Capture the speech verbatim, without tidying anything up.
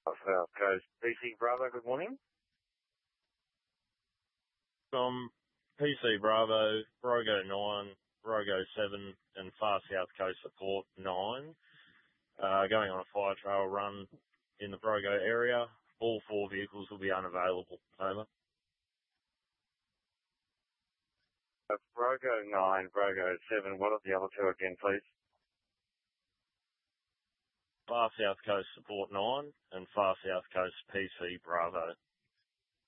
South Coast. P C Bravo, good morning. From P C Bravo, Brogo nine, Brogo seven and Far South Coast Support nine, uh, going on a fire trail run in the Brogo area. All four vehicles will be unavailable. Over. Uh, Brogo nine, Brogo seven, what are the other two again, please? Far South Coast Support nine and Far South Coast P C Bravo.